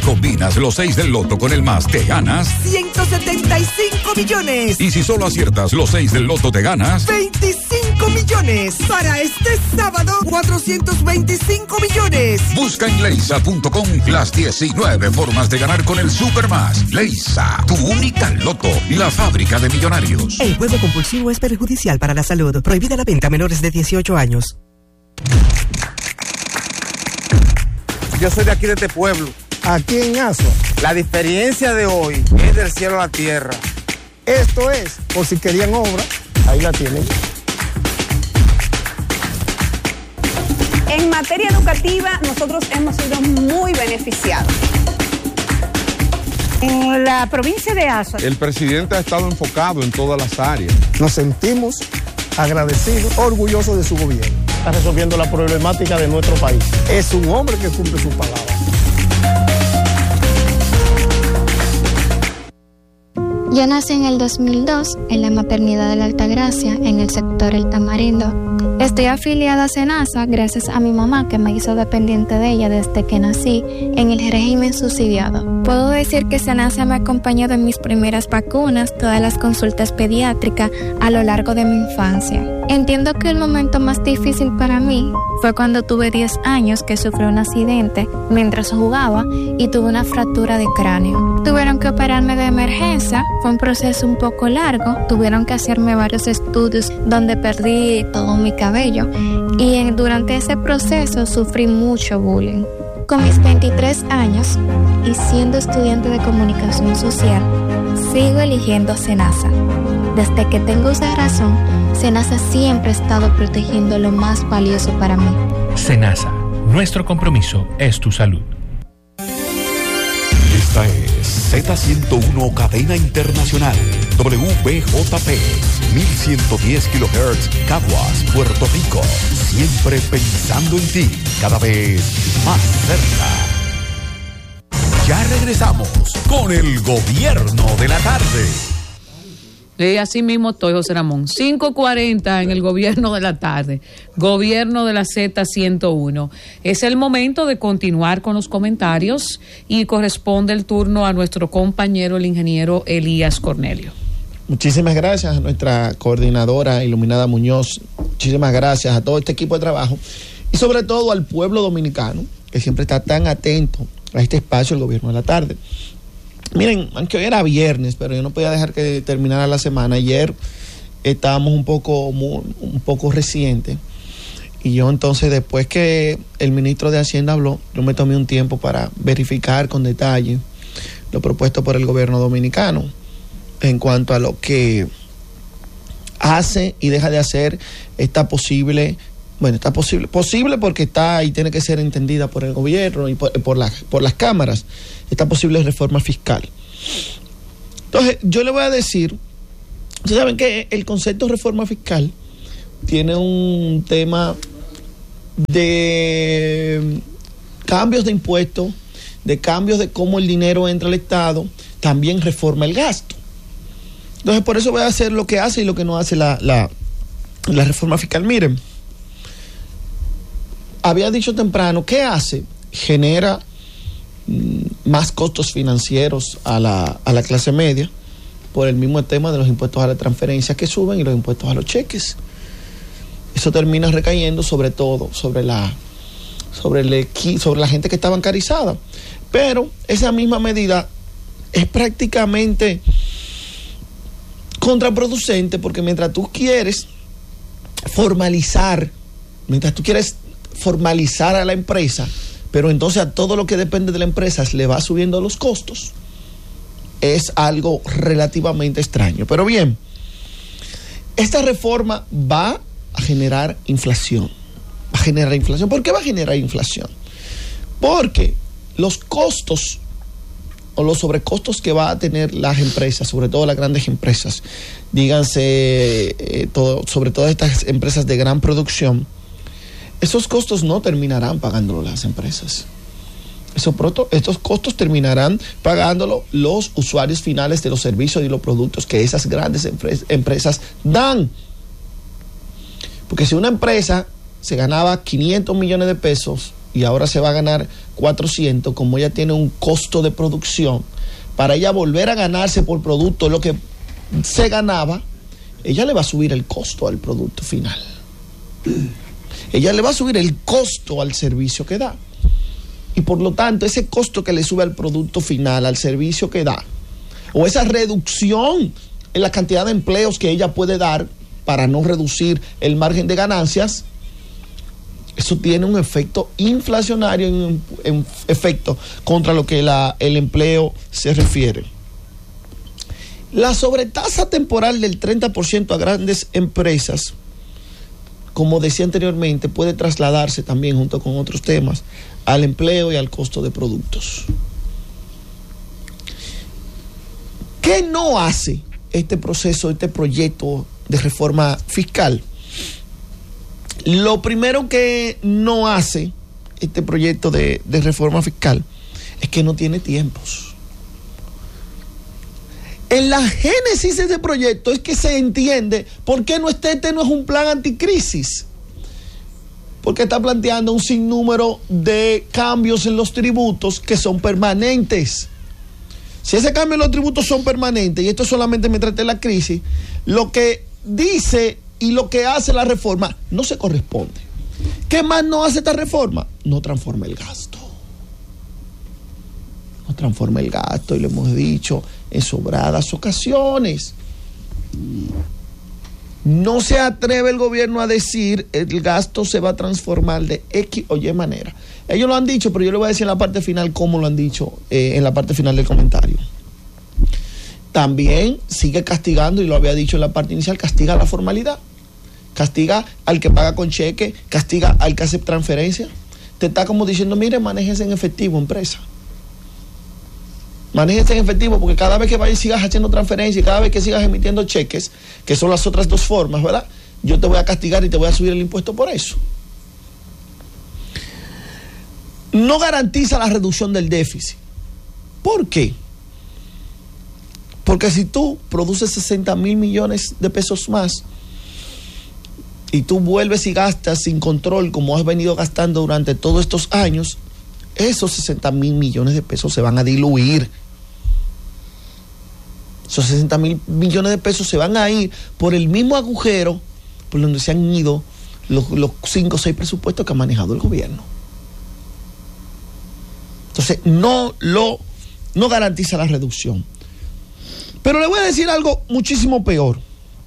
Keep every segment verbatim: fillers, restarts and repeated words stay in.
combinas los seis del loto con el más, te ganas ciento setenta y cinco millones. Y si solo aciertas los seis del loto, te ganas veinticinco millones. Para este sábado, cuatrocientos veinticinco millones. Busca en leisa punto com las diecinueve formas de ganar con el Supermás. Leisa, tu única loto, la fábrica de millonarios. El juego compulsivo es perjudicial para la salud. Prohibida la venta a menores de dieciocho años. Yo soy de aquí, de este pueblo. Aquí en Asua. La diferencia de hoy es del cielo a la tierra. Esto es, por si querían obra, ahí la tienen. En materia educativa, nosotros hemos sido muy beneficiados. En la provincia de Asua, el presidente ha estado enfocado en todas las áreas. Nos sentimos agradecidos, orgullosos de su gobierno. Está resolviendo la problemática de nuestro país. Es un hombre que cumple su palabra. Yo nací en el dos mil dos en la maternidad de la Altagracia, en el sector El Tamarindo. Estoy afiliada a SENASA gracias a mi mamá, que me hizo dependiente de ella desde que nací en el régimen subsidiado. Puedo decir que SENASA me acompañó de mis primeras vacunas, todas las consultas pediátricas a lo largo de mi infancia. Entiendo que el momento más difícil para mí fue cuando tuve diez años, que sufrí un accidente mientras jugaba y tuve una fractura de cráneo. Tuvieron que operarme de emergencia, fue un proceso un poco largo, tuvieron que hacerme varios estudios donde perdí todo mi cabello y en, durante ese proceso sufrí mucho bullying. Con mis veintitrés años y siendo estudiante de comunicación social, sigo eligiendo SENASA. Desde que tengo uso de razón, SENASA siempre ha estado protegiendo lo más valioso para mí. SENASA, nuestro compromiso es tu salud. Esta es Z ciento uno Cadena Internacional, W B J P, mil ciento diez kilohertz, Caguas, Puerto Rico. Siempre pensando en ti, cada vez más cerca. Ya regresamos con el Gobierno de la Tarde. Eh, así mismo estoy, José Ramón. cinco cuarenta en el Gobierno de la Tarde. Gobierno de la Z ciento uno. Es el momento de continuar con los comentarios y corresponde el turno a nuestro compañero, el ingeniero Elías Cornelio. Muchísimas gracias a nuestra coordinadora Iluminada Muñoz. Muchísimas gracias a todo este equipo de trabajo y sobre todo al pueblo dominicano, que siempre está tan atento a este espacio del Gobierno de la Tarde. Miren, aunque hoy era viernes, pero yo no podía dejar que terminara la semana. Ayer estábamos un poco, muy, un poco reciente. Y yo entonces, después que el ministro de Hacienda habló, yo me tomé un tiempo para verificar con detalle lo propuesto por el gobierno dominicano en cuanto a lo que hace y deja de hacer esta posible, bueno, está posible, posible porque está y tiene que ser entendida por el gobierno y por, por, la, por las cámaras, esta posible reforma fiscal. Entonces, yo le voy a decir, ustedes saben que el concepto de reforma fiscal tiene un tema de cambios de impuestos, de cambios de cómo el dinero entra al Estado, también reforma el gasto. Entonces, por eso voy a hacer lo que hace y lo que no hace la, la, la reforma fiscal. Miren, había dicho temprano, ¿qué hace? Genera mm, más costos financieros a la, a la clase media por el mismo tema de los impuestos a la transferencia que suben y los impuestos a los cheques. Eso termina recayendo sobre todo sobre la, sobre el, sobre la gente que está bancarizada. Pero esa misma medida es prácticamente contraproducente, porque mientras tú quieres formalizar, mientras tú quieres formalizar a la empresa, pero entonces a todo lo que depende de la empresa le va subiendo los costos, es algo relativamente extraño. Pero bien, esta reforma va a generar inflación. Va a generar inflación. ¿Por qué va a generar inflación? Porque los costos o los sobrecostos que va a tener las empresas, sobre todo las grandes empresas, díganse, eh, todo, sobre todo estas empresas de gran producción, esos costos no terminarán pagándolo las empresas. Esos, proto, estos costos terminarán pagándolo los usuarios finales de los servicios y los productos que esas grandes empre- empresas dan. Porque si una empresa se ganaba quinientos millones de pesos y ahora se va a ganar cuatrocientos, como ella tiene un costo de producción, para ella volver a ganarse por producto lo que se ganaba, ella le va a subir el costo al producto final. Ella le va a subir el costo al servicio que da. Y por lo tanto, ese costo que le sube al producto final, al servicio que da, o esa reducción en la cantidad de empleos que ella puede dar para no reducir el margen de ganancias, eso tiene un efecto inflacionario, un, un efecto contra lo que la, el empleo se refiere. La sobretasa temporal del treinta por ciento a grandes empresas, como decía anteriormente, puede trasladarse también junto con otros temas al empleo y al costo de productos. ¿Qué no hace este proceso, este proyecto de reforma fiscal? Lo primero que no hace este proyecto de, de reforma fiscal es que no tiene tiempos. En la génesis de ese proyecto es que se entiende por qué no este, este no es un plan anticrisis. Porque está planteando un sinnúmero de cambios en los tributos que son permanentes. Si ese cambio en los tributos son permanentes, y esto solamente mientras esté la crisis, lo que dice y lo que hace la reforma no se corresponde. ¿Qué más no hace esta reforma? No transforma el gasto. No transforma el gasto, y lo hemos dicho en sobradas ocasiones. No se atreve el gobierno a decir el gasto se va a transformar de X o Y manera. Ellos lo han dicho, pero yo le voy a decir en la parte final cómo lo han dicho eh, en la parte final del comentario. También sigue castigando, y lo había dicho en la parte inicial, castiga la formalidad. Castiga al que paga con cheque, castiga al que hace transferencia. Te está como diciendo, mire, manéjese en efectivo, empresa. Manéjese en efectivo, porque cada vez que vayas y sigas haciendo transferencias y cada vez que sigas emitiendo cheques, que son las otras dos formas, ¿verdad? Yo te voy a castigar y te voy a subir el impuesto por eso. No garantiza la reducción del déficit. ¿Por qué? Porque si tú produces sesenta mil millones de pesos más y tú vuelves y gastas sin control como has venido gastando durante todos estos años, esos sesenta mil millones de pesos se van a diluir. Esos sesenta mil millones de pesos se van a ir por el mismo agujero por donde se han ido los, los cinco o seis presupuestos que ha manejado el gobierno. Entonces, no lo no garantiza la reducción. Pero le voy a decir algo muchísimo peor.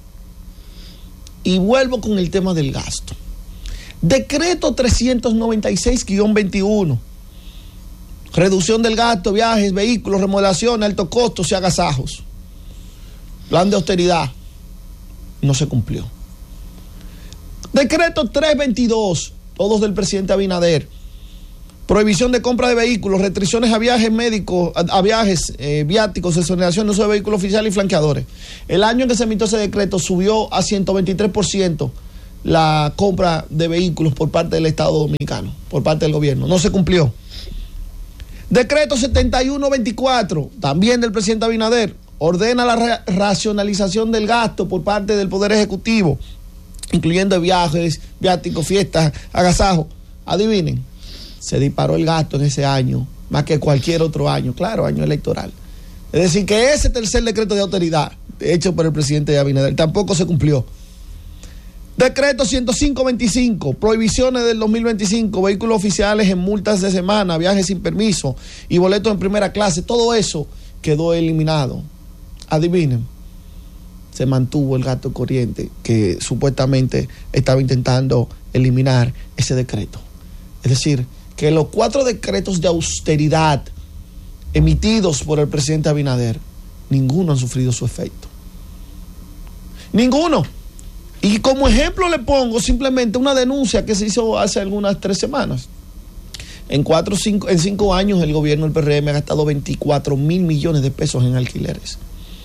Y vuelvo con el tema del gasto. Decreto trescientos noventa y seis guión veintiuno. Reducción del gasto, viajes, vehículos, remodelación, altos costos y agasajos. Plan de austeridad. No se cumplió. Decreto trescientos veintidós, todos del presidente Abinader. Prohibición de compra de vehículos, restricciones a viajes médicos, a, a viajes eh, viáticos, exoneración de uso de vehículos oficiales y flanqueadores. El año en que se emitió ese decreto subió a ciento veintitrés por ciento la compra de vehículos por parte del Estado Dominicano, por parte del gobierno. No se cumplió. Decreto setenta y uno veinticuatro, también del presidente Abinader, ordena la ra- racionalización del gasto por parte del Poder Ejecutivo, incluyendo viajes, viáticos, fiestas, agasajos. Adivinen, se disparó el gasto en ese año, más que cualquier otro año, claro, año electoral. Es decir, que ese tercer decreto de autoridad, hecho por el presidente Abinader, tampoco se cumplió. Decreto ciento cinco veinticinco, prohibiciones del dos mil veinticinco, vehículos oficiales en multas de semana, viajes sin permiso y boletos en primera clase, todo eso quedó eliminado. Adivinen, se mantuvo el gasto corriente que supuestamente estaba intentando eliminar ese decreto. Es decir, que los cuatro decretos de austeridad emitidos por el presidente Abinader, ninguno han sufrido su efecto. Ninguno. Y como ejemplo le pongo simplemente una denuncia que se hizo hace algunas tres semanas. En cuatro, cinco, en cinco años el gobierno del P R M ha gastado veinticuatro mil millones de pesos en alquileres.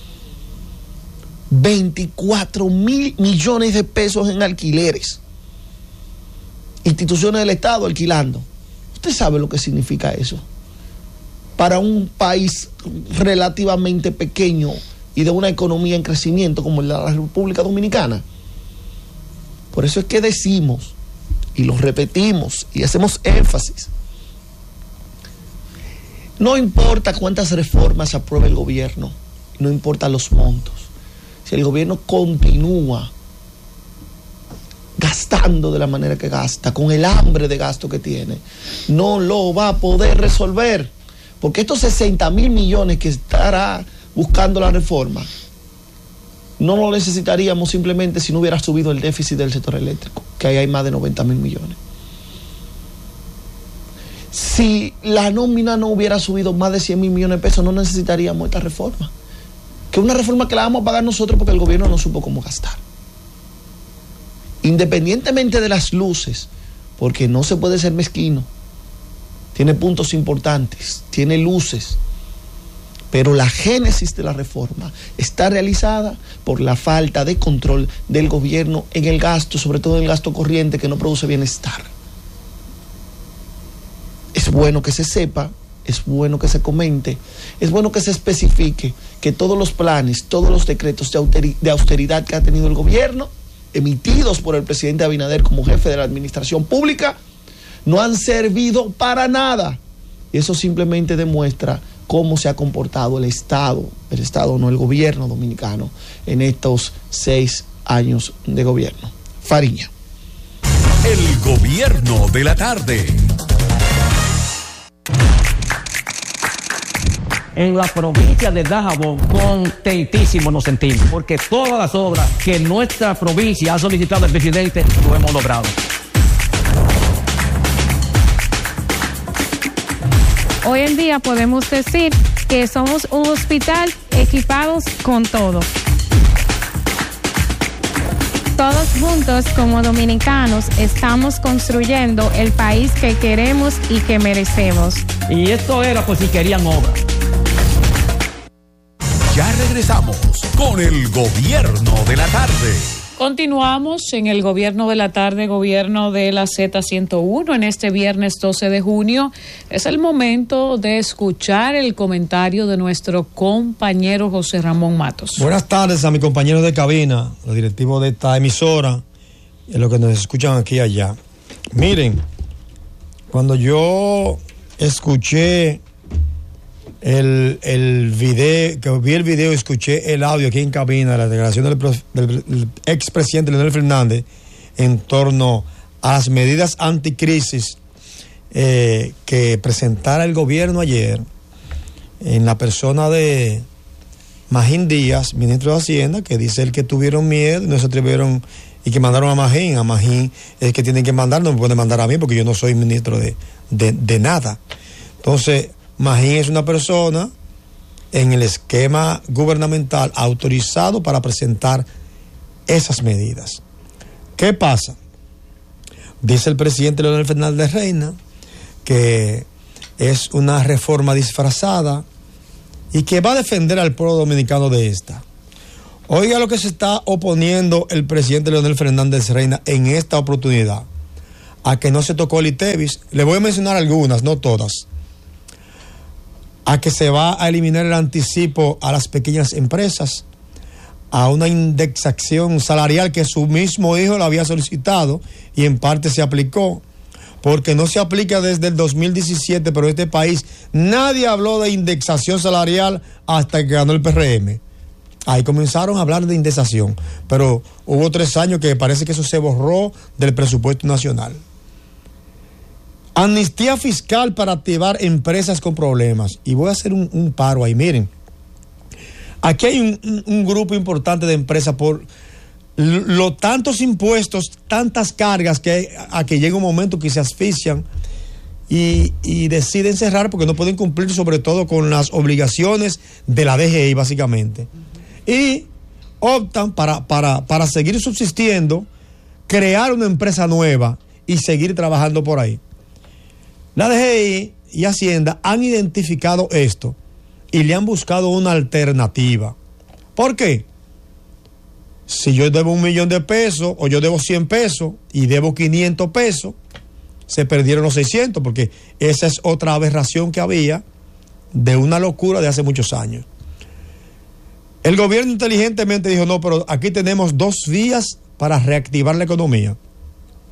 veinticuatro mil millones de pesos en alquileres. Instituciones del Estado alquilando. ¿Usted sabe lo que significa eso? Para un país relativamente pequeño y de una economía en crecimiento como la República Dominicana. Por eso es que decimos y lo repetimos y hacemos énfasis, no importa cuántas reformas apruebe el gobierno, no importa los montos, si el gobierno continúa gastando de la manera que gasta, con el hambre de gasto que tiene, no lo va a poder resolver, porque estos sesenta mil millones que estará buscando la reforma, no lo necesitaríamos simplemente si no hubiera subido el déficit del sector eléctrico, que ahí hay más de noventa mil millones. Si la nómina no hubiera subido más de cien mil millones de pesos, no necesitaríamos esta reforma, que es una reforma que la vamos a pagar nosotros porque el gobierno no supo cómo gastar. Independientemente de las luces, porque no se puede ser mezquino, tiene puntos importantes, tiene luces, pero la génesis de la reforma está realizada por la falta de control del gobierno en el gasto, sobre todo en el gasto corriente, que no produce bienestar. Es bueno que se sepa, es bueno que se comente, es bueno que se especifique que todos los planes, todos los decretos de austeridad que ha tenido el gobierno, emitidos por el presidente Abinader como jefe de la administración pública, no han servido para nada. Y eso simplemente demuestra cómo se ha comportado el Estado, el Estado no el gobierno dominicano, en estos seis años de gobierno. Fariña. El gobierno de la tarde. En la provincia de Dajabón, contentísimo nos sentimos, porque todas las obras que nuestra provincia ha solicitado al presidente, lo hemos logrado. Hoy en día podemos decir que somos un hospital equipados con todo. Todos juntos como dominicanos estamos construyendo el país que queremos y que merecemos. Y esto era por si querían obra. Ya regresamos con el gobierno de la tarde. Continuamos en el gobierno de la tarde, gobierno de la Z ciento uno, en este viernes doce de junio. Es el momento de escuchar el comentario de nuestro compañero José Ramón Matos. Buenas tardes a mis compañeros de cabina, los directivos de esta emisora, y los que nos escuchan aquí y allá. Miren, cuando yo escuché El, el video, que vi el video y escuché el audio aquí en cabina, la declaración del, del, del expresidente Leonel Fernández en torno a las medidas anticrisis eh, que presentara el gobierno ayer en la persona de Magín Díaz, ministro de Hacienda, que dice él que tuvieron miedo y no se atrevieron y que mandaron a Magín. A Magín es que tienen que mandar, no me pueden mandar a mí porque yo no soy ministro de, de, de nada. Entonces, Magín es una persona en el esquema gubernamental autorizado para presentar esas medidas. ¿Qué pasa? Dice el presidente Leonel Fernández Reina que es una reforma disfrazada y que va a defender al pueblo dominicano de esta. Oiga lo que se está oponiendo el presidente Leonel Fernández Reina en esta oportunidad, a que no se tocó el ITEVIS. Le voy a mencionar algunas, no todas. A que se va a eliminar el anticipo a las pequeñas empresas, a una indexación salarial que su mismo hijo lo había solicitado y en parte se aplicó, porque no se aplica desde el dos mil diecisiete, pero en este país nadie habló de indexación salarial hasta que ganó el P R M. Ahí comenzaron a hablar de indexación, pero hubo tres años que parece que eso se borró del presupuesto nacional. Amnistía fiscal para activar empresas con problemas. Y voy a hacer un, un paro ahí. Miren, aquí hay un, un, un grupo importante de empresas por los tantos impuestos, tantas cargas que hay, a que llega un momento que se asfixian y, y deciden cerrar porque no pueden cumplir sobre todo con las obligaciones de la D G I básicamente. Y optan para, para, para seguir subsistiendo, crear una empresa nueva y seguir trabajando por ahí. La D G I y Hacienda han identificado esto y le han buscado una alternativa. ¿Por qué? Si yo debo un millón de pesos o yo debo cien pesos y debo quinientos pesos, se perdieron los seiscientos, porque esa es otra aberración que había de una locura de hace muchos años. El gobierno inteligentemente dijo, no, pero aquí tenemos dos vías para reactivar la economía.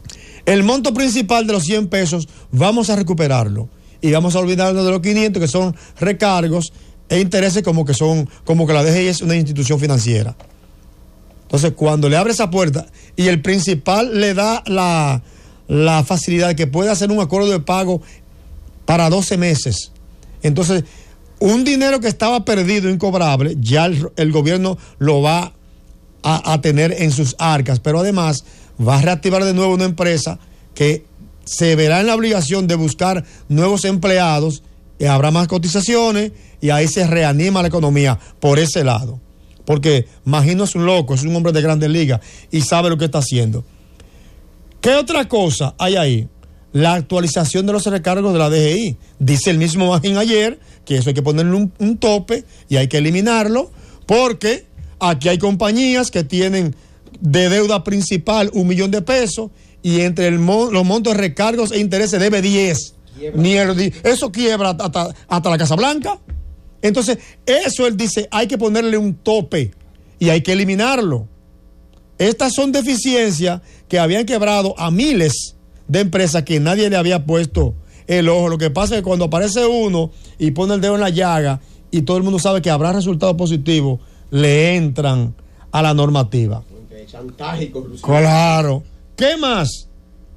El monto principal de los cien pesos vamos a recuperarlo y vamos a olvidarnos de los quinientos, que son recargos e intereses, como que son como que la D G I es una institución financiera. Entonces, cuando le abre esa puerta y el principal le da la, la facilidad de que puede hacer un acuerdo de pago para doce meses, entonces un dinero que estaba perdido, incobrable, ya el, el gobierno lo va a, a tener en sus arcas, pero además va a reactivar de nuevo una empresa que se verá en la obligación de buscar nuevos empleados, y habrá más cotizaciones y ahí se reanima la economía por ese lado. Porque Magino es un loco, es un hombre de grandes ligas y sabe lo que está haciendo. ¿Qué otra cosa hay ahí? La actualización de los recargos de la D G I. Dice el mismo Magín ayer que eso hay que ponerle un, un tope y hay que eliminarlo, porque aquí hay compañías que tienen de deuda principal un millón de pesos y entre el mon, los montos de recargos e intereses debe diez. Ni el, eso quiebra hasta, hasta la Casa Blanca. Entonces, eso él dice, hay que ponerle un tope y hay que eliminarlo. Estas son deficiencias que habían quebrado a miles de empresas que nadie le había puesto el ojo. Lo que pasa es que cuando aparece uno y pone el dedo en la llaga y todo el mundo sabe que habrá resultados positivos, le entran a la normativa. Chantaje y corrupción. Claro. ¿Qué más?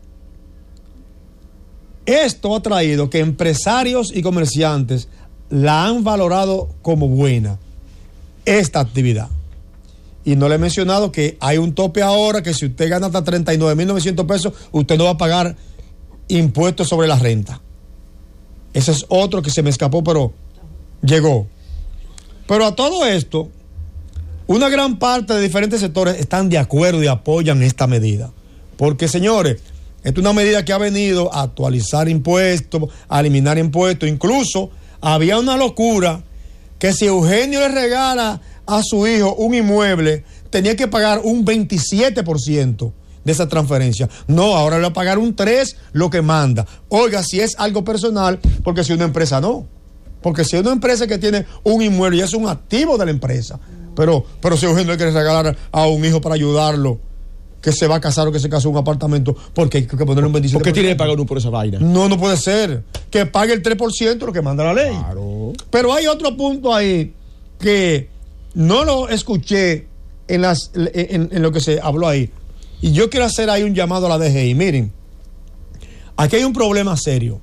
Esto ha traído que empresarios y comerciantes la han valorado como buena, esta actividad. Y no le he mencionado que hay un tope ahora, que si usted gana hasta treinta y nueve mil novecientos pesos, usted no va a pagar impuestos sobre la renta. Ese es otro que se me escapó, pero llegó. Pero a todo esto, una gran parte de diferentes sectores están de acuerdo y apoyan esta medida. Porque, señores, esta es una medida que ha venido a actualizar impuestos, a eliminar impuestos. Incluso había una locura que si Eugenio le regala a su hijo un inmueble, tenía que pagar un veintisiete por ciento de esa transferencia. No, ahora le va a pagar un tres por ciento lo que manda. Oiga, si es algo personal, porque si una empresa no. Porque si es una empresa que tiene un inmueble y es un activo de la empresa. Pero, pero si Eugenio le quiere regalar a un hijo para ayudarlo, que se va a casar o que se casó en un apartamento, porque hay que ponerle un veintisiete por ciento. ¿Por qué tiene que pagar uno por esa vaina? No, no puede ser. Que pague el tres por ciento lo que manda la ley. Claro. Pero hay otro punto ahí que no lo escuché en, las, en, en lo que se habló ahí. Y yo quiero hacer ahí un llamado a la D G I. Miren, aquí hay un problema serio.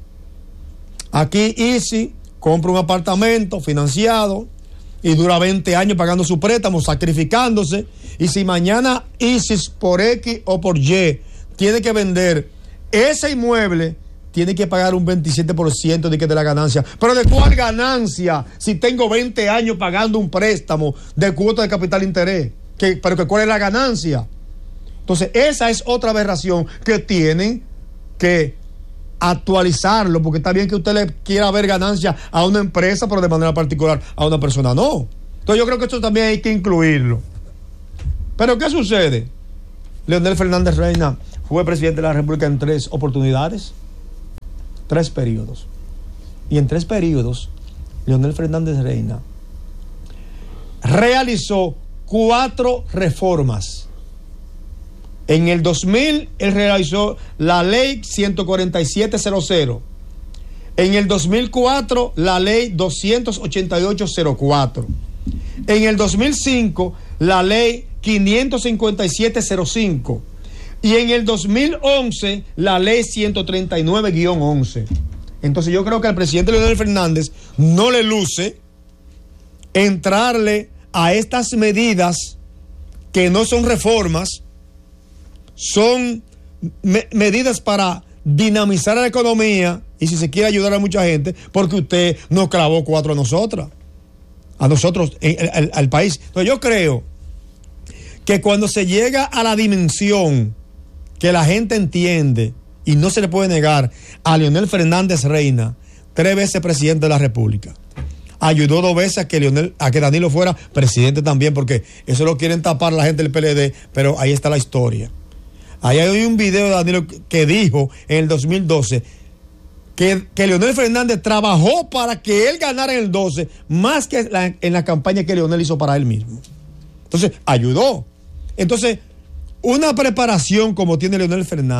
Aquí Easy compra un apartamento financiado y dura veinte años pagando su préstamo, sacrificándose. Y si mañana Isis por X o por Y tiene que vender ese inmueble, tiene que pagar un veintisiete por ciento de, que de la ganancia. ¿Pero de cuál ganancia? Si tengo veinte años pagando un préstamo de cuota de capital interés. ¿Qué, pero que ¿cuál es la ganancia? Entonces, esa es otra aberración que tienen que actualizarlo, porque está bien que usted le quiera ver ganancia a una empresa, pero de manera particular a una persona no. Entonces yo creo que esto también hay que incluirlo. Pero ¿qué sucede? Leonel Fernández Reina fue presidente de la República en tres oportunidades, tres periodos. Y en tres periodos, Leonel Fernández Reina realizó cuatro reformas. En el dos mil, él realizó la ley ciento cuarenta y siete cero cero. En el dos mil cuatro, la ley doscientos ochenta y ocho cero cuatro. En el dos mil cinco, la ley quinientos cincuenta y siete cero cinco. Y en el dos mil once, la ley ciento treinta y nueve guión once. Entonces yo creo que al presidente Leonel Fernández no le luce entrarle a estas medidas que no son reformas, son me- medidas para dinamizar la economía y si se quiere ayudar a mucha gente, porque usted nos clavó cuatro a nosotras, a nosotros, en, al, al país. Entonces yo creo que cuando se llega a la dimensión que la gente entiende y no se le puede negar a Leonel Fernández Reina, tres veces presidente de la República, ayudó dos veces a que Leonel, a que Danilo fuera presidente también, porque eso lo quieren tapar la gente del P L D, pero ahí está la historia. Ahí hay un video de Danilo que dijo en el dos mil doce que, que Leonel Fernández trabajó para que él ganara en el doce más que la, en la campaña que Leonel hizo para él mismo. Entonces, ayudó. Entonces, una preparación como tiene Leonel Fernández,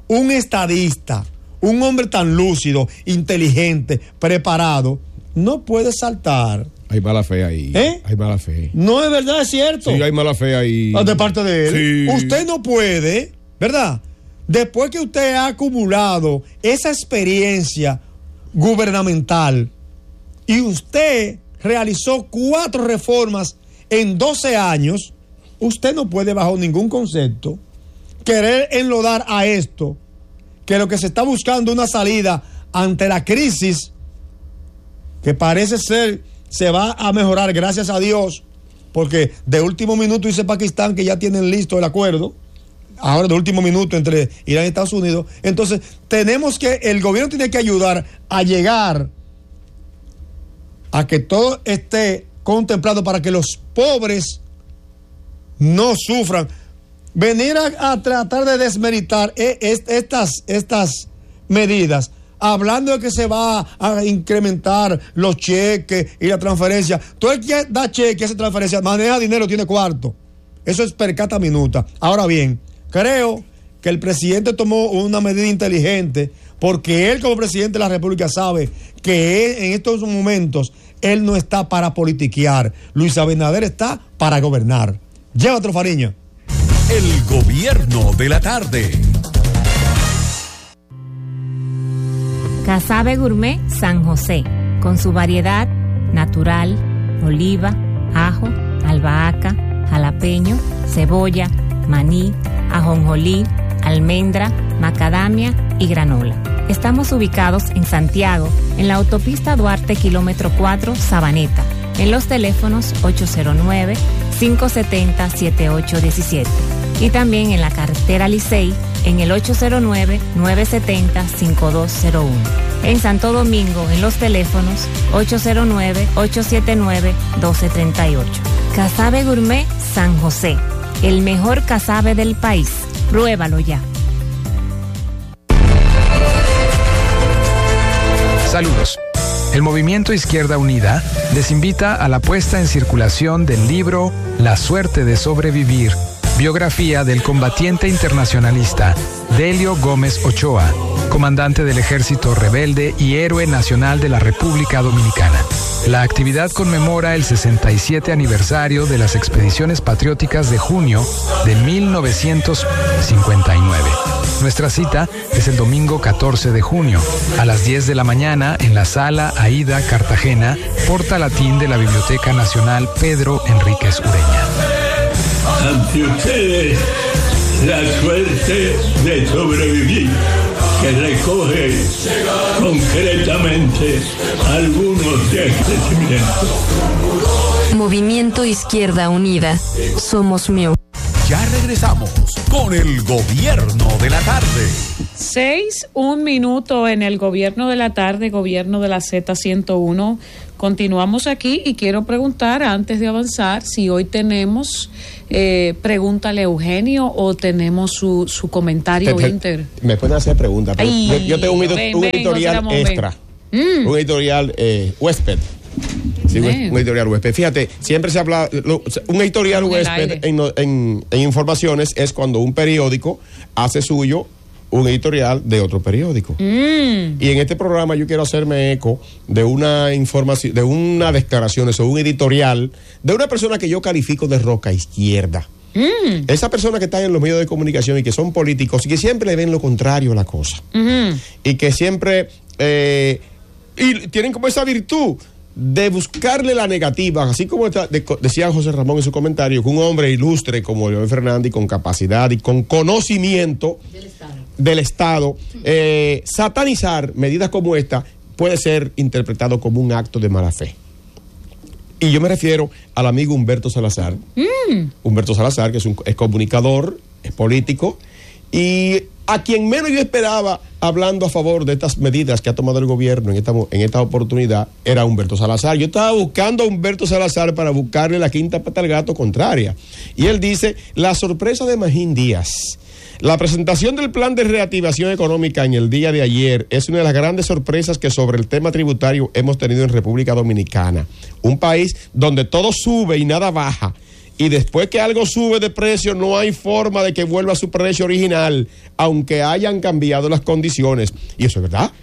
un estadista, un hombre tan lúcido, inteligente, preparado, no puede saltar. Hay mala fe ahí. ¿Eh? Hay mala fe. No es verdad, es cierto. Sí, hay mala fe ahí. De parte de él. Sí. Usted no puede, ¿verdad? Después que usted ha acumulado esa experiencia gubernamental y usted realizó cuatro reformas en doce años, usted no puede bajo ningún concepto querer enlodar a esto, que lo que se está buscando una salida ante la crisis, que parece ser se va a mejorar, gracias a Dios, porque de último minuto dice Pakistán que ya tienen listo el acuerdo, ahora de último minuto entre Irán y Estados Unidos. Entonces tenemos que, el gobierno tiene que ayudar a llegar a que todo esté contemplado para que los pobres no sufran. Venir a, a tratar de desmeritar eh, est, estas, estas medidas, hablando de que se va a incrementar los cheques y la transferencia. Todo el que da cheque, hace transferencia, maneja dinero, tiene cuarto. Eso es per cata minuta. Ahora bien, creo que el presidente tomó una medida inteligente, porque él como presidente de la República sabe que él, en estos momentos él no está para politiquear. Luis Abinader está para gobernar. Llévatelo, Fariña. El gobierno de la tarde. Casabe Gourmet San José, con su variedad natural, oliva, ajo, albahaca, jalapeño, cebolla, maní, ajonjolí, almendra, macadamia y granola. Estamos ubicados en Santiago, en la autopista Duarte, kilómetro cuatro, Sabaneta, en los teléfonos ocho cero nueve, cinco siete cero, siete ocho uno siete y también en la carretera Licey, en el ocho cero nueve, nueve siete cero, cinco dos cero uno. En Santo Domingo, en los teléfonos ocho cero nueve, ocho siete nueve, uno dos tres ocho. Casabe Gourmet San José, el mejor casabe del país. Pruébalo ya. Saludos. El Movimiento Izquierda Unida les invita a la puesta en circulación del libro La suerte de sobrevivir, biografía del combatiente internacionalista Delio Gómez Ochoa, comandante del Ejército Rebelde y héroe nacional de la República Dominicana. La actividad conmemora el sesenta y siete aniversario de las expediciones patrióticas de junio de mil novecientos cincuenta y nueve. Nuestra cita es el domingo catorce de junio, a las diez de la mañana, en la Sala Aida Cartagena, Porta Latín de la Biblioteca Nacional Pedro Enríquez Ureña. Ante ustedes, la suerte de sobrevivir, que recoge concretamente algunos de acontecimientos. Movimiento Izquierda Unida. Somos mío. Ya regresamos con el gobierno de la tarde. Seis, un minuto en el gobierno de la tarde, gobierno de la Z ciento uno. Continuamos aquí y quiero preguntar, antes de avanzar, si hoy tenemos eh, Pregúntale a Eugenio o tenemos su, su comentario te, te, inter. Me pueden hacer preguntas. Ay, yo, yo tengo un, ven, un ven, editorial ven. extra. Mm. Un editorial eh, huésped. Sí, un editorial huésped. Fíjate, siempre se habla, lo, un editorial huésped en, en, en informaciones es cuando un periódico hace suyo un editorial de otro periódico. Mm. Y en este programa yo quiero hacerme eco de una información, de una declaración, o un editorial de una persona que yo califico de roca izquierda. Mm. Esa persona que está en los medios de comunicación y que son políticos y que siempre le ven lo contrario a la cosa. Mm-hmm. Y que siempre eh, y tienen como esa virtud de buscarle la negativa, así como está, de, decía José Ramón en su comentario, que un hombre ilustre como León Fernández, con capacidad y con conocimiento del Estado, del Estado eh, satanizar medidas como esta puede ser interpretado como un acto de mala fe. Y yo me refiero al amigo Humberto Salazar. Mm. Humberto Salazar, que es, un, es comunicador, es político, y a quien menos yo esperaba hablando a favor de estas medidas que ha tomado el gobierno en esta, en esta oportunidad era Humberto Salazar. Yo estaba buscando a Humberto Salazar para buscarle la quinta pata al gato contraria. Y él dice, la sorpresa de Magín Díaz. La presentación del plan de reactivación económica en el día de ayer es una de las grandes sorpresas que sobre el tema tributario hemos tenido en República Dominicana. Un país donde todo sube y nada baja. Y después que algo sube de precio, no hay forma de que vuelva a su precio original, aunque hayan cambiado las condiciones. Y eso es verdad.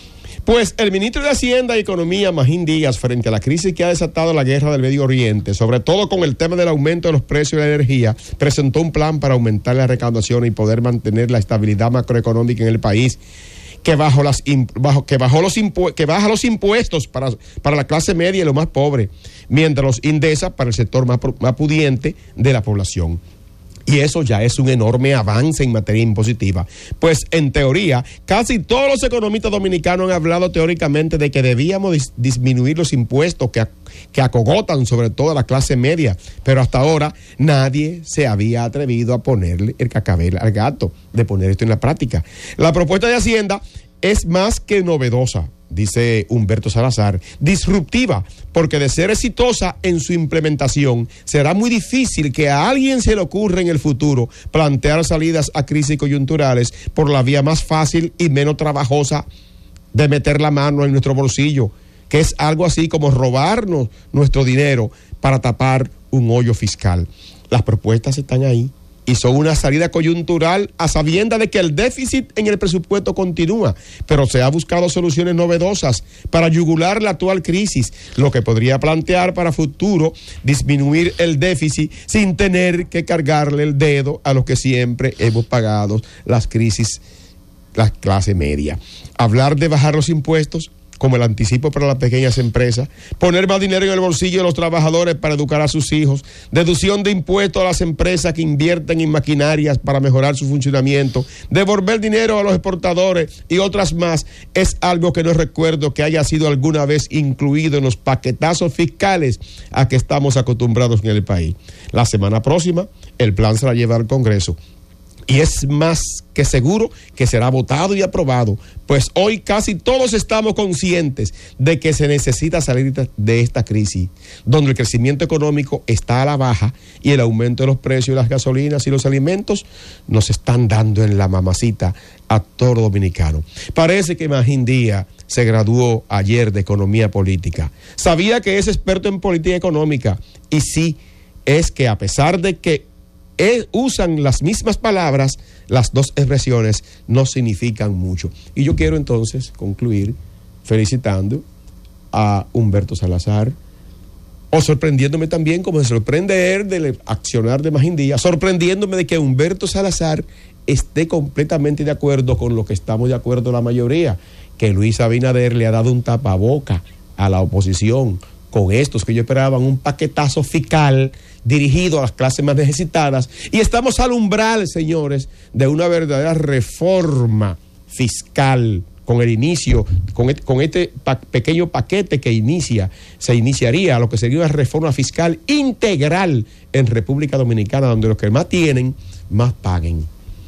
Pues el ministro de Hacienda y Economía, Magín Díaz, frente a la crisis que ha desatado la guerra del Medio Oriente, sobre todo con el tema del aumento de los precios de la energía, presentó un plan para aumentar la recaudación y poder mantener la estabilidad macroeconómica en el país, que bajo las bajo, que bajó los impu, que baja los impuestos para, para la clase media y los más pobres, mientras los indesa para el sector más, más pudiente de la población. Y eso ya es un enorme avance en materia impositiva. Pues en teoría, casi todos los economistas dominicanos han hablado teóricamente de que debíamos dis- disminuir los impuestos que, que acogotan sobre todo a la clase media. Pero hasta ahora nadie se había atrevido a ponerle el cacabel al gato, de poner esto en la práctica. La propuesta de Hacienda es más que novedosa, dice Humberto Salazar, disruptiva, porque de ser exitosa en su implementación, será muy difícil que a alguien se le ocurra en el futuro plantear salidas a crisis coyunturales por la vía más fácil y menos trabajosa de meter la mano en nuestro bolsillo, que es algo así como robarnos nuestro dinero para tapar un hoyo fiscal. Las propuestas están ahí y son una salida coyuntural a sabienda de que el déficit en el presupuesto continúa, pero se ha buscado soluciones novedosas para yugular la actual crisis, lo que podría plantear para futuro disminuir el déficit sin tener que cargarle el dedo a los que siempre hemos pagado las crisis, la clase media. Hablar de bajar los impuestos, como el anticipo para las pequeñas empresas, poner más dinero en el bolsillo de los trabajadores para educar a sus hijos, deducción de impuestos a las empresas que invierten en maquinarias para mejorar su funcionamiento, devolver dinero a los exportadores y otras más, es algo que no recuerdo que haya sido alguna vez incluido en los paquetazos fiscales a que estamos acostumbrados en el país. La semana próxima, el plan se la lleva al Congreso. Y es más que seguro que será votado y aprobado, pues hoy casi todos estamos conscientes de que se necesita salir de esta crisis, donde el crecimiento económico está a la baja y el aumento de los precios de las gasolinas y los alimentos nos están dando en la mamacita a todo dominicano. Parece que Magín Díaz se graduó ayer de Economía Política. Sabía que es experto en política económica y sí, es que a pesar de que Es, usan las mismas palabras, las dos expresiones no significan mucho. Y yo quiero entonces concluir felicitando a Humberto Salazar, o sorprendiéndome también, como se sorprende él del accionar de Magín Díaz, sorprendiéndome de que Humberto Salazar esté completamente de acuerdo con lo que estamos de acuerdo la mayoría, que Luis Abinader le ha dado un tapaboca a la oposición con estos que yo esperaban un paquetazo fiscal dirigido a las clases más necesitadas, y estamos al umbral, señores, de una verdadera reforma fiscal con el inicio, con este, con este pa- pequeño paquete que inicia, se iniciaría lo que sería una reforma fiscal integral en República Dominicana, donde los que más tienen, más paguen.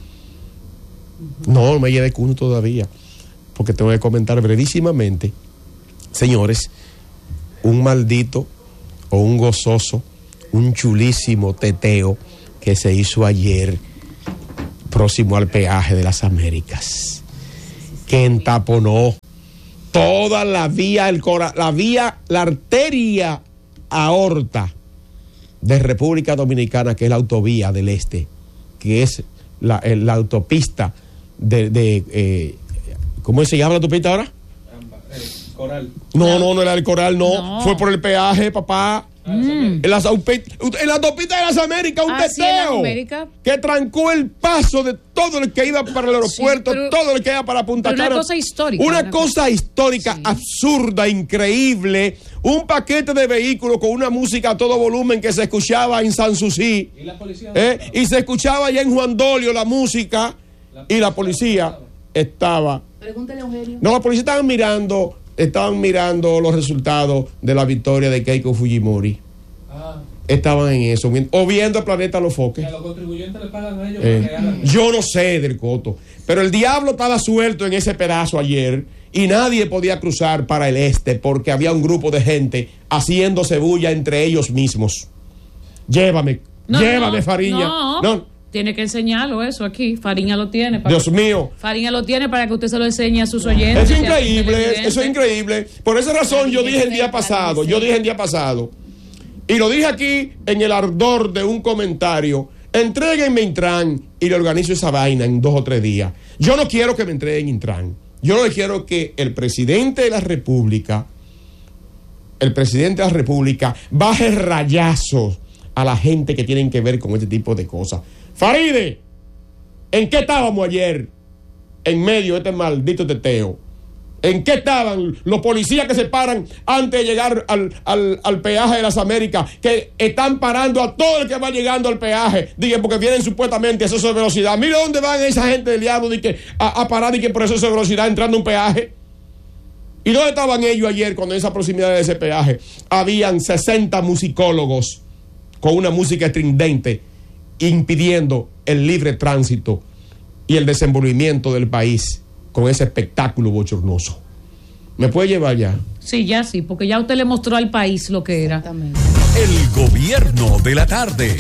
No, no me lleve cuno todavía, porque tengo que comentar brevísimamente, señores, un maldito o un gozoso, un chulísimo teteo que se hizo ayer próximo al peaje de las Américas, que entaponó toda la vía, el cora, la vía, la arteria aorta de República Dominicana, que es la autovía del este, que es la, la autopista de, de eh, ¿cómo se llama la autopista ahora? Coral. No, no, no era el Coral, no. no. Fue por el peaje, papá. Mm. En, las, en la autopista de las Américas, un ah, teteo sí, que trancó el paso de todo el que iba para el aeropuerto, sí, pero, todo el que iba para Punta Cana. Una cosa histórica. Una, una cosa, cosa histórica, sí, absurda, increíble. Un paquete de vehículos con una música a todo volumen que se escuchaba en Sanssouci. ¿Y la policía? ¿Eh? Y se escuchaba allá en Juan Dolio la música. La y la policía estaba. Pregúntale a Eugenio. No, la policía estaba mirando. Estaban mirando los resultados de la victoria de Keiko Fujimori. Ah. Estaban en eso. O viendo el planeta Los Foques. ¿A los contribuyentes le pagan a ellos? Eh, yo no sé del coto. Pero el diablo estaba suelto en ese pedazo ayer y nadie podía cruzar para el este porque había un grupo de gente haciéndose bulla entre ellos mismos. Llévame, no, llévame, no, Fariña. No. no. Tiene que enseñarlo eso aquí. Fariña lo tiene. Para Dios que, mío. Fariña lo tiene para que usted se lo enseñe a sus oyentes. Es increíble, eso es increíble. Por esa razón yo dije el día pasado, yo dije el día pasado, Y lo dije aquí en el ardor de un comentario. Entréguenme Intran y le organizo esa vaina en dos o tres días. Yo no quiero que me entreguen Intran. Yo no quiero que el presidente de la República, el presidente de la República, baje rayazos a la gente que tienen que ver con este tipo de cosas. Faride, ¿en qué estábamos ayer en medio de este maldito teteo? ¿En qué estaban los policías que se paran antes de llegar al, al, al peaje de las Américas, que están parando a todo el que va llegando al peaje? Digan, porque vienen supuestamente a exceso de velocidad. Mira dónde van esa gente del diablo de que, a, a parar y que por exceso de velocidad entrando a un peaje. ¿Y dónde estaban ellos ayer cuando en esa proximidad de ese peaje habían sesenta musicólogos con una música estridente impidiendo el libre tránsito y el desenvolvimiento del país con ese espectáculo bochornoso? ¿Me puede llevar ya? Sí, ya sí, porque ya usted le mostró al país lo que era. El gobierno de la tarde.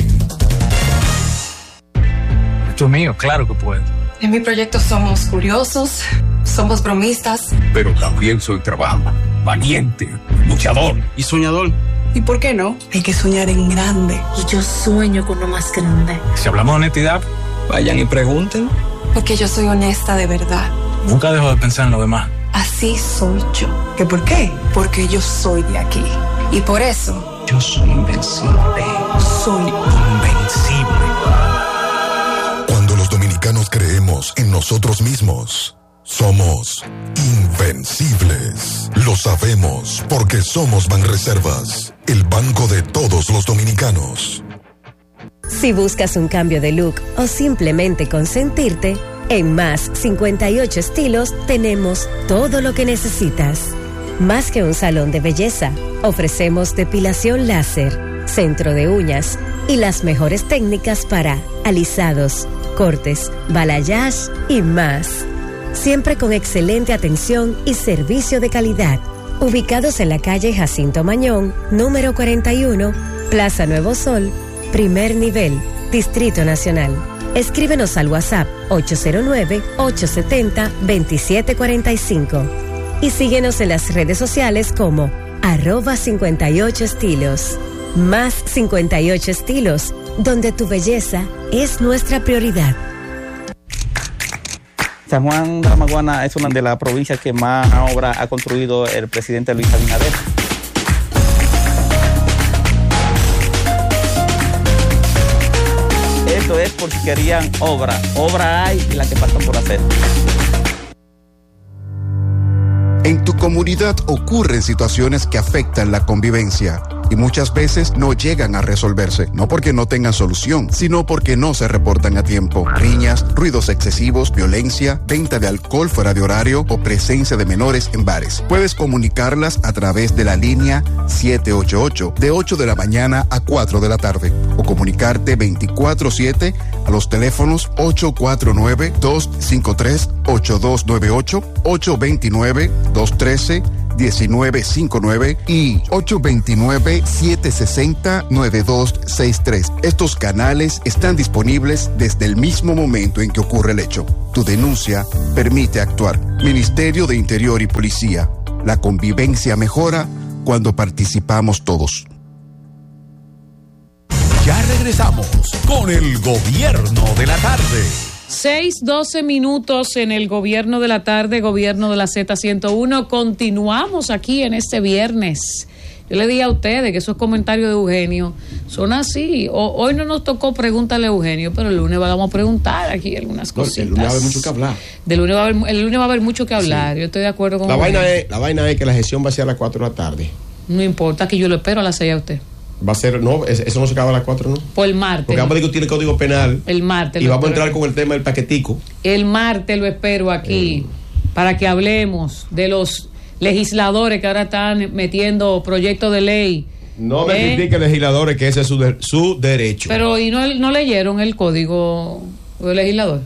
Esto es mío, claro que puedo. En mi proyecto somos curiosos, somos bromistas. Pero también soy trabajador, valiente, luchador y soñador. ¿Y por qué no? Hay que soñar en grande. Y yo sueño con lo más grande. Si hablamos de honestidad, vayan y pregunten. Porque yo soy honesta de verdad. Nunca dejo de pensar en lo demás. Así soy yo. ¿Que por qué? Porque yo soy de aquí. Y por eso... yo soy invencible. Soy invencible. Cuando los dominicanos creemos en nosotros mismos, somos invencibles. Lo sabemos porque somos Banreservas, el banco de todos los dominicanos. Si buscas un cambio de look o simplemente consentirte, en Más cincuenta y ocho Estilos tenemos todo lo que necesitas. Más que un salón de belleza, ofrecemos depilación láser, centro de uñas y las mejores técnicas para alisados, cortes, balayage y más. Siempre con excelente atención y servicio de calidad. Ubicados en la calle Jacinto Mañón, número cuarenta y uno, Plaza Nuevo Sol, primer nivel, Distrito Nacional. Escríbenos al WhatsApp ocho cero nueve, ocho siete cero, dos siete cuatro cinco y síguenos en las redes sociales como arroba cincuenta y ocho estilos. Más cincuenta y ocho Estilos, donde tu belleza es nuestra prioridad. San Juan de la Maguana es una de las provincias que más obra ha construido el presidente Luis Abinader. Esto es porque querían obra. Obra hay y la que faltan por hacer. En tu comunidad ocurren situaciones que afectan la convivencia y muchas veces no llegan a resolverse, no porque no tengan solución, sino porque no se reportan a tiempo. Riñas, ruidos excesivos, violencia, venta de alcohol fuera de horario o presencia de menores en bares. Puedes comunicarlas a través de la línea siete ocho ocho de ocho de la mañana a cuatro de la tarde o comunicarte veinticuatro siete a los teléfonos ocho cuatro nueve, dos cinco tres, ocho dos nueve ocho, ocho dos nueve, dos uno tres, uno nueve cinco nueve y ocho dos nueve, siete seis cero, nueve dos seis tres. Estos canales están disponibles desde el mismo momento en que ocurre el hecho. Tu denuncia permite actuar. Ministerio de Interior y Policía. La convivencia mejora cuando participamos todos. Ya regresamos con el gobierno de la tarde. seis, doce minutos en el gobierno de la tarde, gobierno de la Z ciento uno. Continuamos aquí en este viernes. Yo le dije a ustedes que esos comentarios de Eugenio son así. O, hoy no nos tocó pregúntale a Eugenio, pero el lunes vamos a preguntar aquí algunas cositas. El lunes va a haber mucho que hablar. Del lunes va a haber, el lunes va a haber mucho que hablar. Sí. Yo estoy de acuerdo con la Eugenio. vaina es La vaina es que la gestión va a ser a las cuatro de la tarde. No importa, que yo lo espero a las seis a usted. Va a ser, no, eso no se acaba a las cuatro, ¿no? Por el martes. Porque vamos a discutir el Código Penal. El martes. Y vamos a entrar con el tema del paquetico. El martes lo espero aquí mm. para que hablemos de los legisladores que ahora están metiendo proyectos de ley. No me ¿Eh? critiquen legisladores, que ese es su, de, su derecho. Pero, ¿y no, no leyeron el Código del Legislador?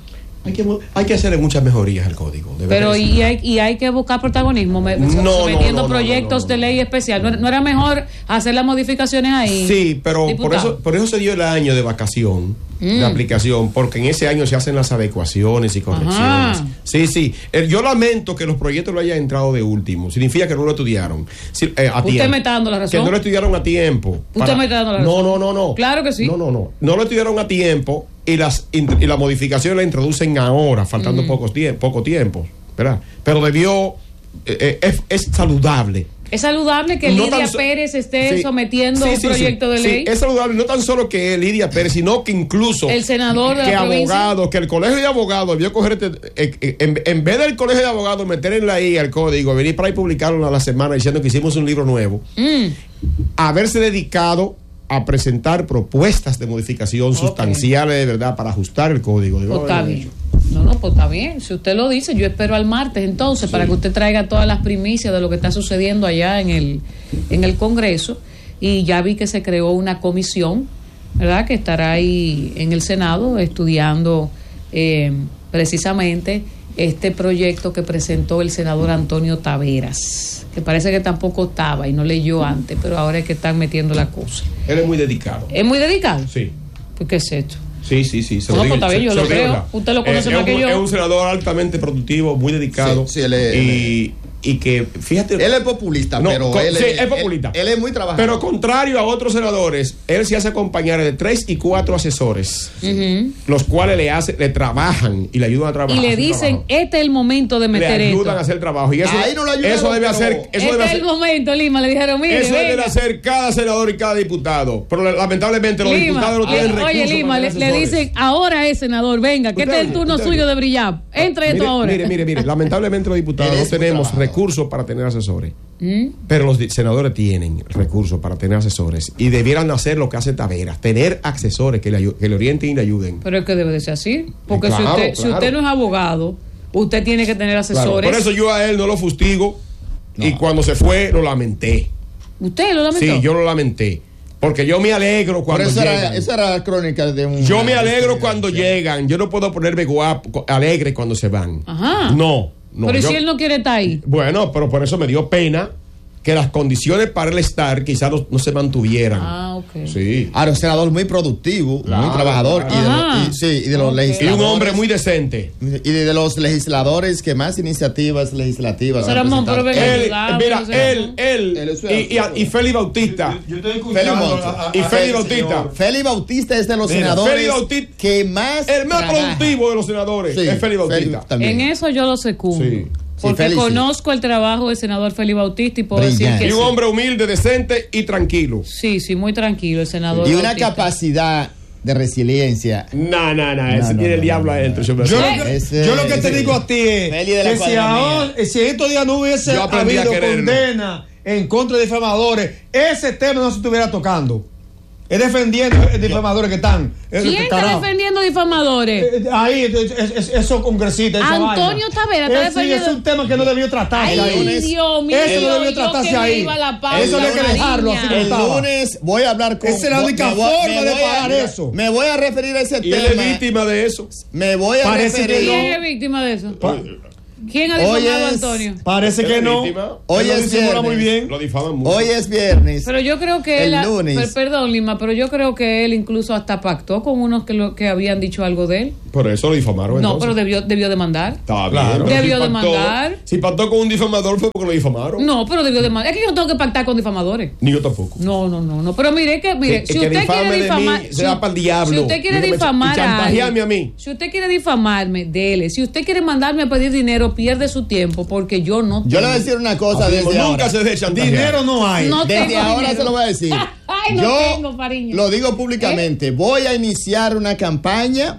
Hay que, hay que hacerle muchas mejorías al código. Pero y hay, y hay que buscar protagonismo, me, no, metiendo no, no, proyectos no, no, no, de ley especial. ¿No, ¿No era mejor hacer las modificaciones ahí? Sí, pero por eso, por eso se dio el año de vacación mm. de aplicación, porque en ese año se hacen las adecuaciones y correcciones. Ajá. Sí, sí. El, yo lamento que los proyectos lo hayan entrado de último. Significa que no lo estudiaron si, eh, a Usted tiempo. me está dando la razón. Que no lo estudiaron a tiempo. Usted para... me está dando la razón. No, no, no, no. Claro que sí. No, no, no. No lo estudiaron a tiempo. Y las y la modificación la introducen ahora, faltando mm. pocos tie poco tiempo, ¿verdad? Pero debió, eh, es, es saludable. Es saludable que no Lidia so Pérez esté sí, sometiendo sí, un sí, proyecto sí, de ley. Sí, es saludable, no tan solo que Lidia Pérez, sino que incluso el senador de que la abogados, que el colegio de abogados debió coger este, eh, eh, en, en vez del colegio de abogados meter en la I al código, venir para ahí publicarlo a la semana diciendo que hicimos un libro nuevo, mm. haberse dedicado a presentar propuestas de modificación okay. sustanciales de verdad para ajustar el código. Pues está bien. No, no, pues está bien. Si usted lo dice, yo espero al martes entonces sí. para que usted traiga todas las primicias de lo que está sucediendo allá en el, en el Congreso. Y ya vi que se creó una comisión, ¿verdad? Que estará ahí en el Senado estudiando eh, precisamente este proyecto que presentó el senador Antonio Taveras, que parece que tampoco estaba y no leyó antes, pero ahora es que están metiendo la cosa. Él es muy dedicado. ¿Es muy dedicado? Sí. ¿Pues qué es esto? Sí, sí, sí. Se no, pues está bien, yo se, lo creo. Usted lo conoce eh, más un, que yo. Es un senador altamente productivo, muy dedicado. Sí, sí, él es, y, y que, fíjate. Él es populista, no, pero con, él, sí, es, es populista. Él, él es muy trabajador. Pero contrario a otros senadores, él se hace acompañar de tres y cuatro asesores, uh-huh. los cuales le hace, le trabajan y le ayudan a trabajar. Y le dicen, este es el momento de meter esto. Le ayudan esto. a hacer trabajo. Y eso, ahí no lo ayudaron, eso debe hacer. Eso este debe es hacer, el momento, Lima. Le dijeron, mire, eso venga. debe hacer cada senador y cada diputado. Pero lamentablemente los Lima, diputados no tienen eh, recursos. Oye, Lima, le, le dicen, ahora es senador, venga, que este es el turno suyo bien. de brillar. Entre esto ahora. Mire, mire, mire. Lamentablemente los diputados no tenemos recursos para tener asesores. ¿Mm? Pero los senadores tienen recursos para tener asesores y debieran hacer lo que hace Taveras, tener asesores que le, que le orienten y le ayuden. Pero es que debe de ser así, porque claro, si, usted, claro. si usted no es abogado, usted tiene que tener asesores. Claro. Por eso yo a él no lo fustigo no. y cuando se fue lo lamenté. ¿Usted lo lamentó? Sí, yo lo lamenté. Porque yo me alegro cuando esa llegan. Era, esa era la crónica de un... Yo me alegro cuando llegan. Yo no puedo ponerme guapo, alegre cuando se van. Ajá. No, no. Pero yo, si él no quiere estar ahí. Bueno, pero por eso me dio pena que las condiciones para él estar quizás no, no se mantuvieran. Ah, ok. Sí. Ahora, un senador muy productivo, claro, muy trabajador. Claro. Y de, los, y, sí, y de los okay. legisladores. Y un hombre muy decente. Y de los legisladores que más iniciativas legislativas han Ramón, pero él, ayudado, Mira, él, él, él, él y, y, y Félix Bautista. Yo, yo estoy escuchando a, a, y Félix Bautista. Félix Bautista es de los mira, senadores Bautista, que más el más trabaja. productivo de los senadores sí, es Félix Bautista. Félix en eso yo lo secundo. Sí. Porque sí, conozco el trabajo del senador Félix Bautista y puedo Brillante. decir que y un sí. hombre humilde, decente y tranquilo. Sí, sí, muy tranquilo el senador. Y una Bautista. capacidad de resiliencia. No, no, no, ese no, tiene no, el diablo no, adentro. No, no. Yo, lo que, ese, yo lo que ese, te digo a ti es que si, ahora, si estos días no hubiese habido condena en contra de difamadores, ese tema no se estuviera tocando. Es defendiendo a difamadores que están. ¿Quién está defendiendo difamadores? Eh, ahí, esos congresistas. Antonio Taveras está defendiendo. Sí, es un tema que no debió tratarse Ay, ahí. Dios mío. Eso no debió tratarse ahí. Eso hay que dejarlo así como El estaba. lunes voy a hablar con. Esa es la única voy, forma de parar a, eso. Me voy a referir a ese y tema. Y él es víctima de eso. Me voy a Parece referir. ¿Quién es víctima de eso? Pa ¿Quién ha difamado a Antonio? Parece que no. Hoy es viernes. Muy bien. Lo difaman mucho. Hoy es viernes. Pero yo creo que el él. Lunes. Per, perdón, Lima, pero yo creo que él incluso hasta pactó con unos que, lo, que habían dicho algo de él. Por eso lo difamaron. No, entonces. pero debió, debió demandar. Está claro. Debió si demandar. Pactó, si pactó con un difamador fue porque lo difamaron. No, pero debió demandar. Es que yo no tengo que pactar con difamadores. Ni yo tampoco. No, no, no. no. Pero mire, que, mire que, si que usted quiere difamar. De mí, si, se va para el diablo. Si usted quiere Dígame, difamar. Chantajearme a mí. Si usted quiere difamarme, dele. Si usted quiere mandarme a pedir dinero, pierde su tiempo porque yo no tengo. Yo le voy a decir una cosa desde nunca ahora. se deja chantajear. Dinero no hay. No desde ahora dinero. Se lo voy a decir. Ay, no yo tengo, pariño. Lo digo públicamente. ¿Eh? Voy a iniciar una campaña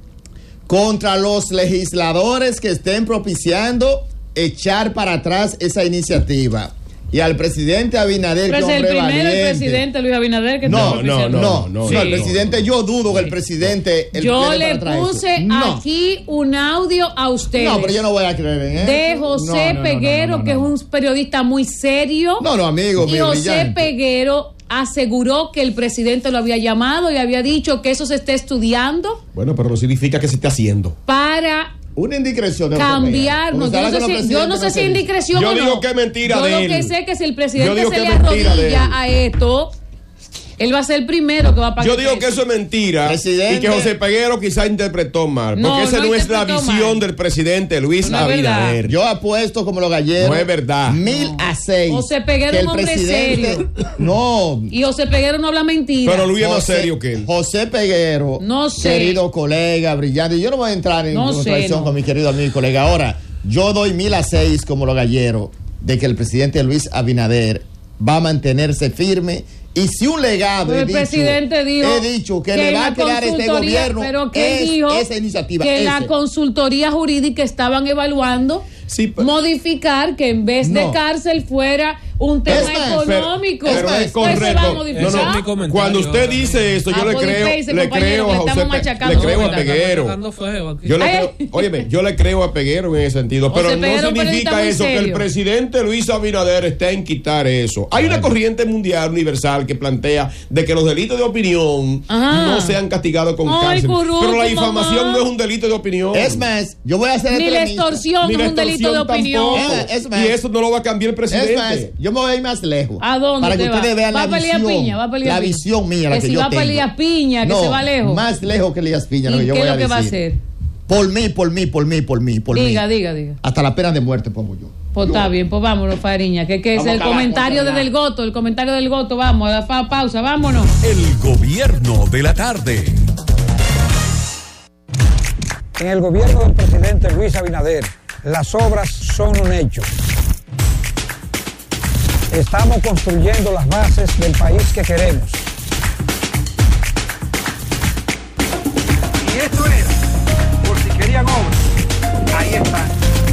contra los legisladores que estén propiciando echar para atrás esa iniciativa. y al presidente Abinader. Pero es el primero valiente. El presidente Luis Abinader que no, no, no, no, no, sí, no, el presidente, yo dudo que el presidente. El yo le puse no. aquí un audio a ustedes. No, pero yo no voy a creer en eso. De José no, no, Peguero, no, no, no, no, no. que es un periodista muy serio. No, no, amigo. Y mío, José brillante. Peguero aseguró que el presidente lo había llamado y había dicho que eso se está estudiando. Bueno, pero no significa que se esté haciendo. Para una indiscreción de cambiarnos. Yo no sé si, yo no sé si indiscreción yo o no. Yo digo que es mentira yo de lo él. que sé es que si el presidente se le arrodilla a esto, él va a ser el primero que va a pagar. Yo digo eso. que eso es mentira. Presidente. Y que José Peguero quizá interpretó mal. Porque no, esa no, no es la visión mal. del presidente Luis no Abinader. Yo apuesto como los galleros. No es verdad. Mil a seis. José Peguero es un hombre serio. No. Y José Peguero no habla mentira. Pero Luis es más serio que él. José Peguero. No sé. Querido colega, brillante. Yo no voy a entrar en no contradicción no. con mi querido amigo y colega. Ahora, yo doy mil a seis como los galleros de que el presidente Luis Abinader va a mantenerse firme. Y si un legado el he dicho, presidente dijo he dicho que, que le va a crear este gobierno pero que es dijo esa iniciativa. Que ese. la consultoría jurídica estaban evaluando sí, pero, modificar que en vez no. de cárcel fuera un tema es económico. Pero, pero es correcto. No, no, cuando usted dice eso, yo le creo, le creo a José, le creo a Peguero. Yo le creo, óyeme, yo le creo a Peguero en ese sentido, pero no significa eso que el presidente Luis Abinader esté en quitar eso. Hay una corriente mundial universal que plantea de que los delitos de opinión Ajá. no sean castigados con Ay, cárcel. curruco, pero la difamación mamá. no es un delito de opinión. Es más, yo voy a hacer ni la extorsión ni es un delito de opinión. Es más, y eso no lo va a cambiar el presidente. Es más, yo me voy a ir más lejos. ¿A dónde para que ustedes va? vean ¿Va la a visión, Piña? ¿Va a la Piña? visión mía, la que, que si yo va tengo. a pelear Piña, que no, se va lejos. Más lejos que Elías Piña, lo que yo ¿Qué voy es lo a que decir. va a hacer? Por mí, por mí, por mí, por mí, por diga, mí. Diga, diga, diga. Hasta la pena de muerte pongo yo. Pues está bien, pues vámonos, Fariña, que, que es el comentario de del Goto, el comentario del Goto, vamos, a la pausa, vámonos. El gobierno de la tarde. En el gobierno del presidente Luis Abinader, las obras son un hecho. Estamos construyendo las bases del país que queremos. Y esto era, por si querían obras, ahí están.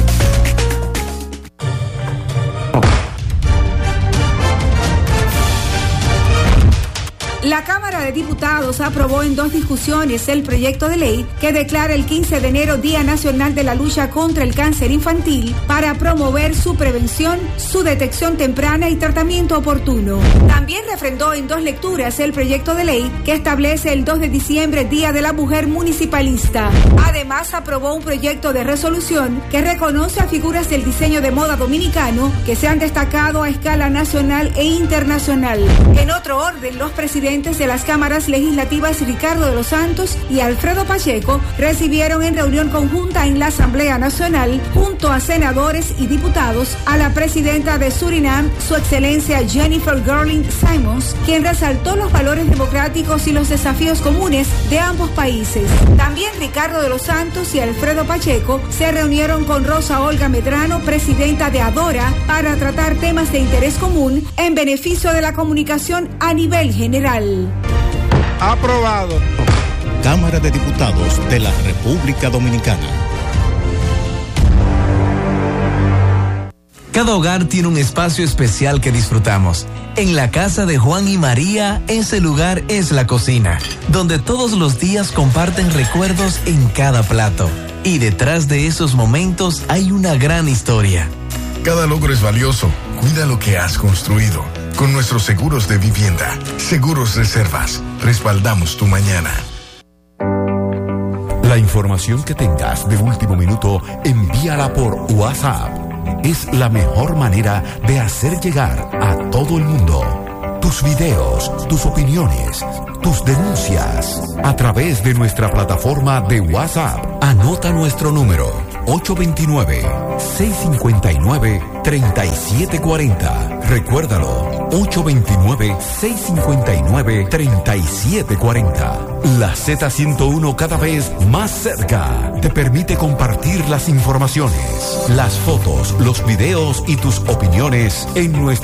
La Cámara de Diputados aprobó en dos discusiones el proyecto de ley que declara el quince de enero Día Nacional de la Lucha contra el Cáncer Infantil para promover su prevención, su detección temprana y tratamiento oportuno. También refrendó en dos lecturas el proyecto de ley que establece el dos de diciembre Día de la Mujer Municipalista. Además, aprobó un proyecto de resolución que reconoce a figuras del diseño de moda dominicano que se han destacado a escala nacional e internacional. En otro orden, los presidentes de las cámaras legislativas Ricardo de los Santos y Alfredo Pacheco recibieron en reunión conjunta en la Asamblea Nacional, junto a senadores y diputados, a la presidenta de Surinam, su excelencia Jennifer Gurling Simons, quien resaltó los valores democráticos y los desafíos comunes de ambos países. También Ricardo de los Santos y Alfredo Pacheco se reunieron con Rosa Olga Medrano, presidenta de ADORA, para tratar temas de interés común en beneficio de la comunicación a nivel general. Aprobado. Cámara de Diputados de la República Dominicana. Cada hogar tiene un espacio especial que disfrutamos. En la casa de Juan y María, ese lugar es la cocina, donde todos los días comparten recuerdos en cada plato. Y detrás de esos momentos hay una gran historia. Cada logro es valioso. Cuida lo que has construido. Con nuestros seguros de vivienda, Seguros Reservas, respaldamos tu mañana. La información que tengas de último minuto, envíala por WhatsApp. Es la mejor manera de hacer llegar a todo el mundo tus videos, tus opiniones, tus denuncias a través de nuestra plataforma de WhatsApp. Anota nuestro número ocho dos nueve, seis cinco nueve, tres siete cuatro cero. Recuérdalo, ocho dos nueve, seis cinco nueve, tres siete cuatro cero. La Z ciento uno, cada vez más cerca, te permite compartir las informaciones, las fotos, los videos y tus opiniones en nuestra